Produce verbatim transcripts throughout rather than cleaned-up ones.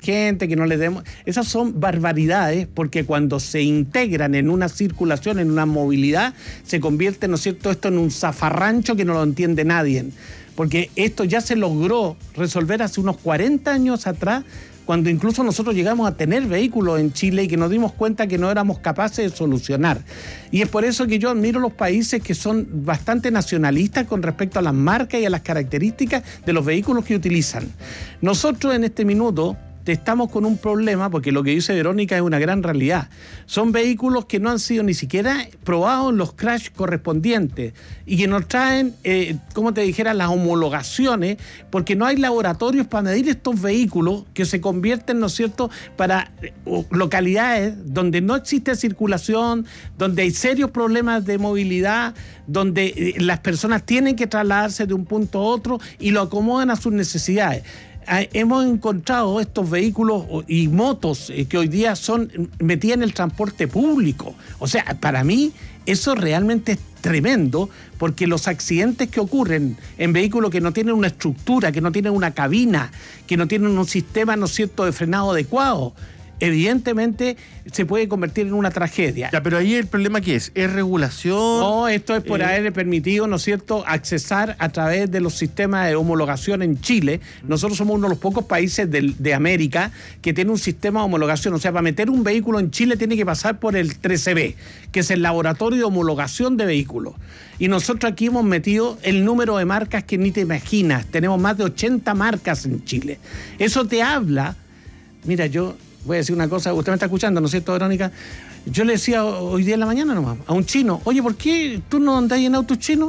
gente, que no les demos... Esas son barbaridades, porque cuando se integran en una circulación, en una movilidad, se convierte, ¿no es cierto?, esto en un zafarrancho que no lo entiende nadie. Porque esto ya se logró resolver hace unos cuarenta años atrás, cuando incluso nosotros llegamos a tener vehículos en Chile y que nos dimos cuenta que no éramos capaces de solucionar. Y es por eso que yo admiro los países que son bastante nacionalistas con respecto a las marcas y a las características de los vehículos que utilizan. Nosotros en este minuto estamos con un problema, porque lo que dice Verónica es una gran realidad. Son vehículos que no han sido ni siquiera probados en los crash correspondientes y que nos traen, eh, como te dijera, las homologaciones, porque no hay laboratorios para medir estos vehículos que se convierten, ¿no es cierto?, para eh, localidades donde no existe circulación, donde hay serios problemas de movilidad, donde eh, las personas tienen que trasladarse de un punto a otro y lo acomodan a sus necesidades. Hemos encontrado estos vehículos y motos que hoy día son metidas en el transporte público. O sea, para mí eso realmente es tremendo, porque los accidentes que ocurren en vehículos que no tienen una estructura, que no tienen una cabina, que no tienen un sistema, ¿no es cierto?, de frenado adecuado, evidentemente se puede convertir en una tragedia. Ya, pero ahí el problema ¿qué es? ¿Es regulación? No, esto es por eh... haber permitido, ¿no es cierto?, accesar a través de los sistemas de homologación en Chile. Nosotros somos uno de los pocos países de, de América que tiene un sistema de homologación. O sea, para meter un vehículo en Chile tiene que pasar por el trece B, que es el laboratorio de homologación de vehículos. Y nosotros aquí hemos metido el número de marcas que ni te imaginas. Tenemos más de ochenta marcas en Chile. Eso te habla... Mira, yo... voy a decir una cosa, usted me está escuchando, ¿no es cierto, Verónica? Yo le decía hoy día en la mañana nomás a un chino, oye, ¿por qué tú no andás en autos chinos?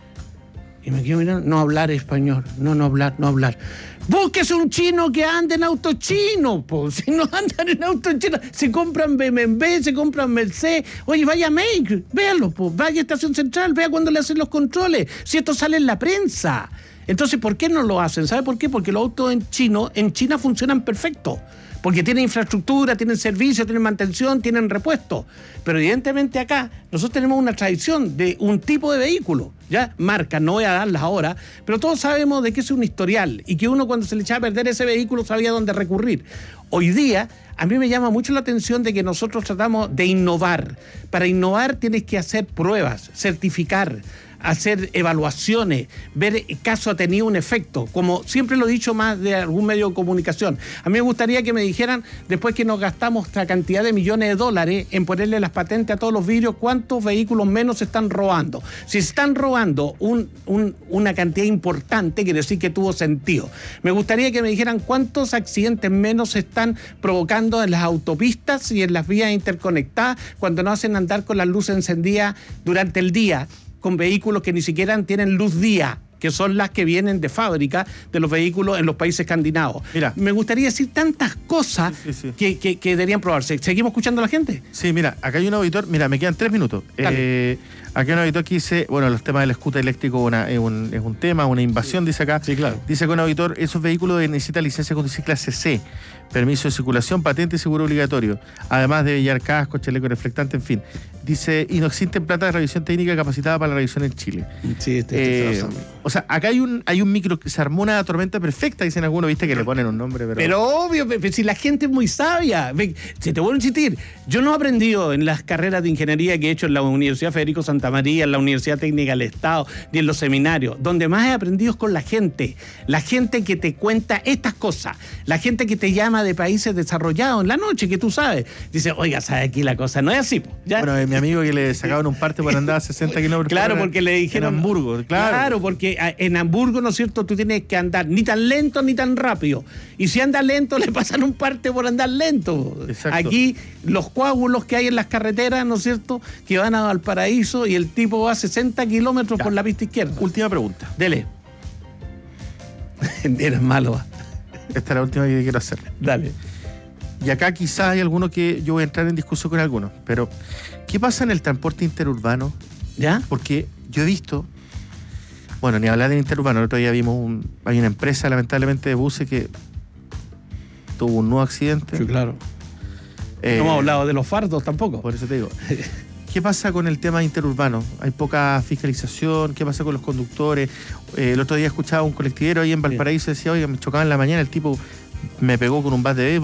Y me quedo mirando, no hablar español, no, no hablar, no hablar. Búsquese un chino que ande en autos chinos, pues. Si no andan en autos chinos, se compran B M W, se compran Mercedes. Oye, vaya a Make, véanlo, pues. Vaya a Estación Central, vea cuando le hacen los controles. Si esto sale en la prensa. Entonces, ¿por qué no lo hacen? ¿Sabe por qué? Porque los autos en chino, en China funcionan perfecto. Porque tienen infraestructura, tienen servicio, tienen mantención, tienen repuesto. Pero evidentemente acá nosotros tenemos una tradición de un tipo de vehículo, ya marca, no voy a darlas ahora, pero todos sabemos de que es un historial y que uno cuando se le echaba a perder ese vehículo sabía dónde recurrir. Hoy día a mí me llama mucho la atención de que nosotros tratamos de innovar. Para innovar tienes que hacer pruebas, certificar, hacer evaluaciones, ver caso ha tenido un efecto, como siempre lo he dicho más de algún medio de comunicación. A mí me gustaría que me dijeran, después que nos gastamos esta cantidad de millones de dólares en ponerle las patentes a todos los vidrios, ¿cuántos vehículos menos se están robando? Si se están robando un, un, una cantidad importante, quiere decir que tuvo sentido. Me gustaría que me dijeran cuántos accidentes menos se están provocando en las autopistas y en las vías interconectadas cuando nos hacen andar con las luces encendidas durante el día, con vehículos que ni siquiera tienen luz día, que son las que vienen de fábrica de los vehículos en los países escandinavos. Mira, me gustaría decir tantas cosas sí, sí, sí. Que, que, que deberían probarse. ¿Seguimos escuchando a la gente? Sí, mira, acá hay un auditor, mira, me quedan tres minutos. Eh, acá hay un auditor que dice, bueno, los temas del scooter eléctrico una, es, un, es un tema, una invasión, sí. Dice acá. Sí, claro. Dice que un auditor, esos vehículos necesitan licencia de conducir clase C, permiso de circulación, patente y seguro obligatorio, además de llevar casco, chaleco reflectante, en fin. Dice, y no existen plata de revisión técnica capacitada para la revisión en Chile. Sí, este, este eh, o sea, acá hay un hay un micro, se armó una tormenta perfecta, dicen algunos, viste que le ponen un nombre, pero... Pero obvio, si la gente es muy sabia. Si te vuelvo a insistir, yo no he aprendido en las carreras de ingeniería que he hecho en la Universidad Federico Santa María, en la Universidad Técnica del Estado, ni en los seminarios. Donde más he aprendido es con la gente. La gente que te cuenta estas cosas. La gente que te llama de países desarrollados en la noche, que tú sabes. Dice, oiga, ¿sabes? Aquí la cosa no es así. ¿Ya? Bueno, eh, mi amigo que le sacaban un parte por andar a sesenta kilómetros claro, por hora porque le dijeron... En Hamburgo, claro. Claro, porque en Hamburgo, ¿no es cierto?, tú tienes que andar ni tan lento ni tan rápido. Y si andas lento, le pasan un parte por andar lento. Exacto. Aquí, los coágulos que hay en las carreteras, ¿no es cierto?, que van a Valparaíso y el tipo va a sesenta kilómetros por la pista izquierda. Última pregunta. Dele. Eres malo. Esta es la última que quiero hacer. Dale. Y acá quizás hay algunos que yo voy a entrar en discusión con algunos, pero ¿qué pasa en el transporte interurbano? ¿Ya? Porque yo he visto, bueno, ni hablar de interurbano, el otro día vimos, un, hay una empresa lamentablemente de buses que tuvo un nuevo accidente. Sí, claro. Eh, no hemos hablado de los fardos tampoco. Por eso te digo. ¿Qué pasa con el tema interurbano? ¿Hay poca fiscalización? ¿Qué pasa con los conductores? Eh, el otro día escuchaba un colectivero ahí en Valparaíso, decía, oiga, me chocaba en la mañana, el tipo me pegó con un bat de béisbol.